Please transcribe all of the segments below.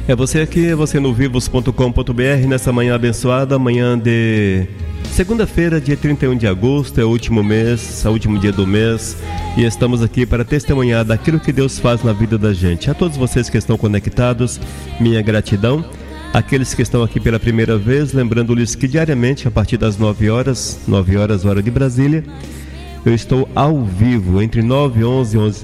É você aqui, é você no vivos.com.br, nessa manhã abençoada, manhã de segunda-feira, dia 31 de agosto, é o último mês, é o último dia do mês, e estamos aqui para testemunhar daquilo que Deus faz na vida da gente. A todos vocês que estão conectados, minha gratidão. Aqueles que estão aqui pela primeira vez, lembrando-lhes que diariamente, a partir das 9 horas, hora de Brasília, eu estou ao vivo, entre 9 e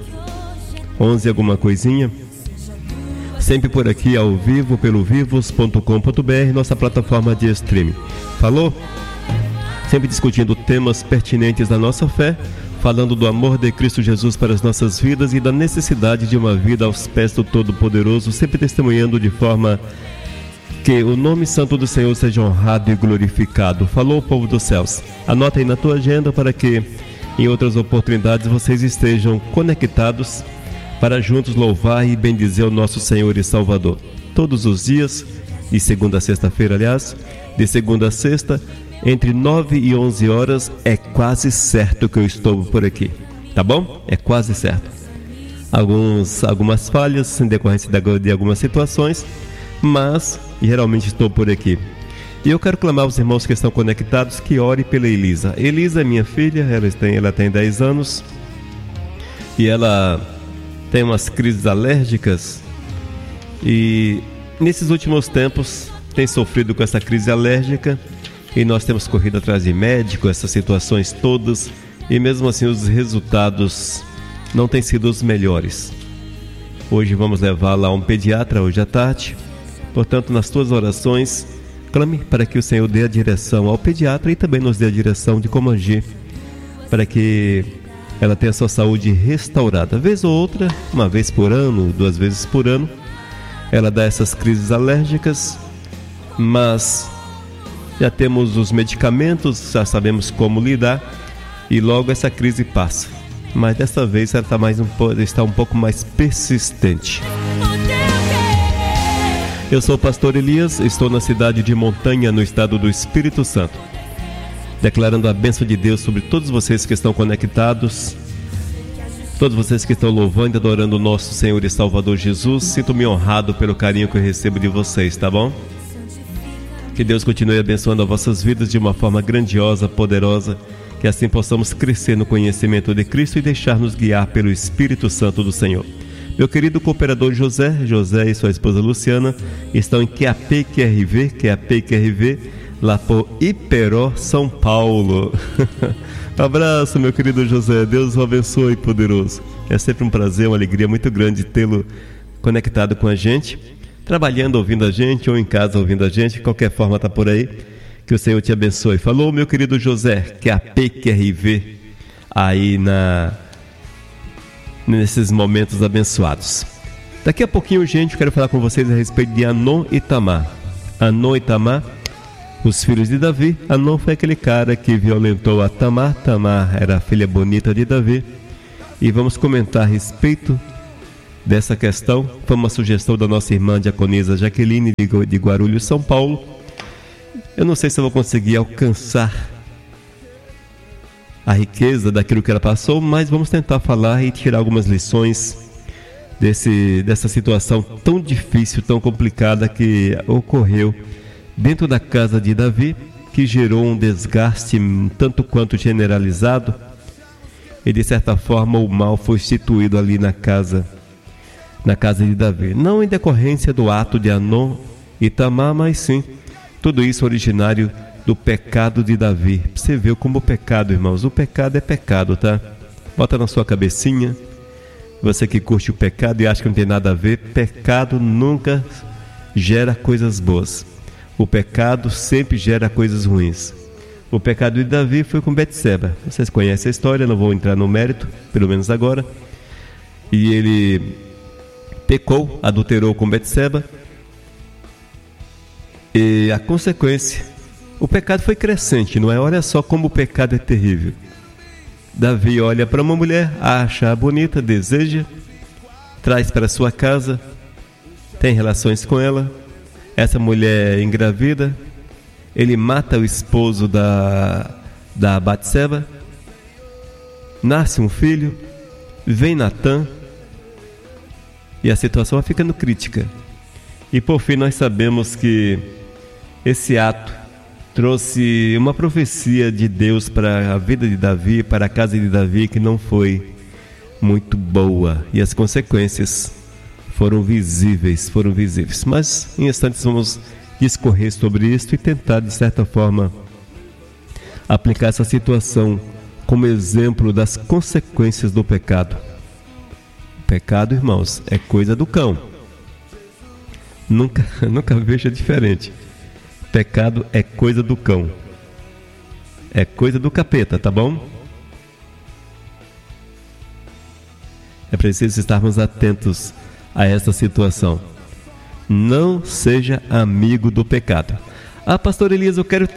11 alguma coisinha, sempre por aqui ao vivo pelo vivos.com.br, nossa plataforma de streaming. Falou? Sempre discutindo temas pertinentes da nossa fé, falando do amor de Cristo Jesus para as nossas vidas e da necessidade de uma vida aos pés do Todo-Poderoso, sempre testemunhando de forma que o nome santo do Senhor seja honrado e glorificado. Falou, povo dos céus. Anota aí na tua agenda para que em outras oportunidades vocês estejam conectados para juntos louvar e bendizer o nosso Senhor e Salvador. Todos os dias, de segunda a sexta-feira, aliás, de segunda a sexta, entre 9 e 11 horas, é quase certo que eu estou por aqui. Tá bom? É quase certo. Algumas falhas em decorrência de algumas situações, mas geralmente estou por aqui. E eu quero clamar aos irmãos que estão conectados que orem pela Elisa. Elisa é minha filha, ela tem 10 anos e ela tem umas crises alérgicas e nesses últimos tempos tem sofrido com essa crise alérgica e nós temos corrido atrás de médico, essas situações todas, e mesmo assim os resultados não têm sido os melhores. Hoje vamos levá-la a um pediatra hoje à tarde. Portanto, nas tuas orações, clame para que o Senhor dê a direção ao pediatra e também nos dê a direção de como agir para que ela tenha sua saúde restaurada. Vez ou outra, uma vez por ano, 2 vezes por ano, ela dá essas crises alérgicas, mas já temos os medicamentos, já sabemos como lidar e logo essa crise passa. Mas dessa vez ela está um pouco mais persistente. Eu sou o pastor Elias, estou na cidade de Montanha, no estado do Espírito Santo, declarando a bênção de Deus sobre todos vocês que estão conectados, todos vocês que estão louvando e adorando o nosso Senhor e Salvador Jesus. Sinto-me honrado pelo carinho que eu recebo de vocês, tá bom? Que Deus continue abençoando as vossas vidas de uma forma grandiosa, poderosa, que assim possamos crescer no conhecimento de Cristo e deixar-nos guiar pelo Espírito Santo do Senhor. Meu querido cooperador José e sua esposa Luciana estão em QAP-QRV, lá por Iperó, São Paulo. Abraço, meu querido José, Deus o abençoe, poderoso. É sempre um prazer, uma alegria muito grande tê-lo conectado com a gente, trabalhando, ouvindo a gente, ou em casa ouvindo a gente, de qualquer forma está por aí. Que o Senhor te abençoe. Falou, meu querido José, QAP-QRV, aí nesses momentos abençoados. Daqui a pouquinho, gente, eu quero falar com vocês a respeito de Anon e Tamar. Anon e Tamar, os filhos de Davi. Anon foi aquele cara que violentou a Tamar. Tamar era a filha bonita de Davi. E vamos comentar a respeito dessa questão. Foi uma sugestão da nossa irmã diaconisa Jaqueline de Guarulhos, São Paulo. Eu não sei se eu vou conseguir alcançar a riqueza daquilo que ela passou, mas vamos tentar falar e tirar algumas lições dessa situação tão difícil, tão complicada que ocorreu dentro da casa de Davi, que gerou um desgaste tanto quanto generalizado, e de certa forma o mal foi instituído ali na casa de Davi, não em decorrência do ato de Anon e Tamar, mas sim tudo isso originário do pecado de Davi. Você vê como o pecado, irmãos, o pecado é pecado, tá? Bota na sua cabecinha, você que curte o pecado e acha que não tem nada a ver, pecado nunca gera coisas boas. O pecado sempre gera coisas ruins. O pecado de Davi foi com Betseba. Vocês conhecem a história, não vou entrar no mérito, pelo menos agora. E ele pecou, adulterou com Betseba. E a consequência, o pecado foi crescente, não é? Olha só como o pecado é terrível. Davi olha para uma mulher, acha-a bonita, deseja, traz para sua casa, tem relações com ela. Essa mulher é engravida, ele mata o esposo da Batseba, nasce um filho, vem Natã, e a situação vai ficando crítica. E por fim nós sabemos que esse ato trouxe uma profecia de Deus para a vida de Davi, para a casa de Davi, que não foi muito boa, e as consequências foram visíveis. Mas em instantes vamos discorrer sobre isso e tentar, de certa forma, aplicar essa situação como exemplo das consequências do pecado. O pecado, irmãos, é coisa do cão. Nunca veja diferente. Pecado é coisa do cão. É coisa do capeta, tá bom? É preciso estarmos atentos a essa situação. Não seja amigo do pecado. Ah, pastor Elias, eu quero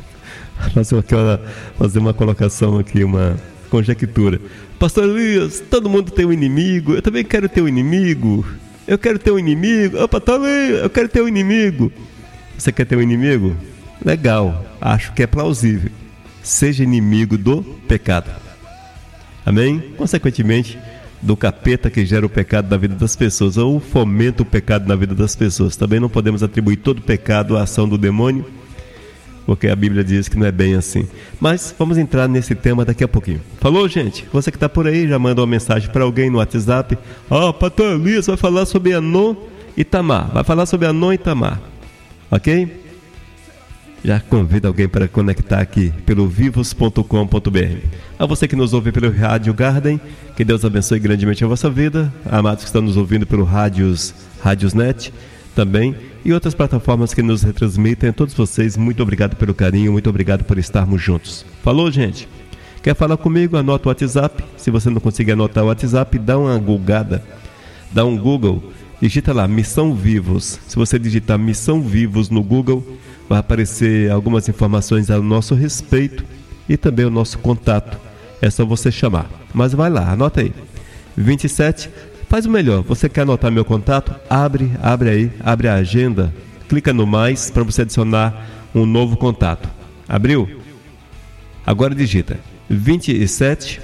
fazer uma colocação aqui, uma conjectura. Pastor Elias, todo mundo tem um inimigo. Eu também quero ter um inimigo. Eu quero ter um inimigo. Opa, também, eu quero ter um inimigo. Você quer ter um inimigo? Legal, acho que é plausível. Seja inimigo do pecado. Amém? Consequentemente, do capeta que gera o pecado na vida das pessoas, ou fomenta o pecado na vida das pessoas. Também não podemos atribuir todo o pecado à ação do demônio, porque a Bíblia diz que não é bem assim. Mas vamos entrar nesse tema daqui a pouquinho. Falou, gente? Você que está por aí, já manda uma mensagem para alguém no WhatsApp. Pastor Elias vai falar sobre Anon e Tamar. Vai falar sobre Anon e Tamar. Ok? Já convido alguém para conectar aqui pelo vivos.com.br. A você que nos ouve pelo Rádio Garden, que Deus abençoe grandemente a vossa vida. Amados que estão nos ouvindo pelo Rádiosnet também, e outras plataformas que nos retransmitem. A todos vocês, muito obrigado pelo carinho, muito obrigado por estarmos juntos. Falou, gente? Quer falar comigo? Anota o WhatsApp. Se você não conseguir anotar o WhatsApp, dá uma googada, dá um Google, digita lá, Missão Vivos. Se você digitar Missão Vivos no Google, vai aparecer algumas informações a nosso respeito e também o nosso contato. É só você chamar. Mas vai lá, anota aí. 27, faz o melhor. Você quer anotar meu contato? Abre a agenda, clica no mais para você adicionar um novo contato. Abriu? Agora digita 27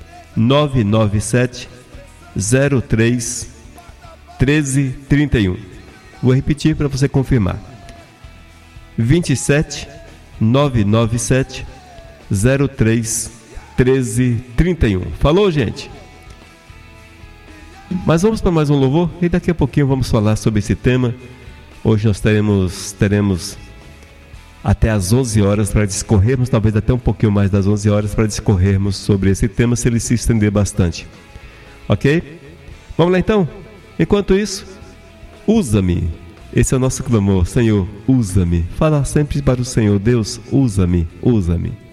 997 03 13 31. Vou repetir para você confirmar. 27 997 03 13 31. Falou, gente? Mas vamos para mais um louvor e daqui a pouquinho vamos falar sobre esse tema. Hoje nós teremos até às 11 horas para discorrermos, talvez até um pouquinho mais das 11 horas para discorrermos sobre esse tema, se ele se estender bastante. Ok? Vamos lá então? Enquanto isso, usa-me. Esse é o nosso clamor. Senhor, usa-me. Fala sempre para o Senhor. Deus, usa-me, usa-me.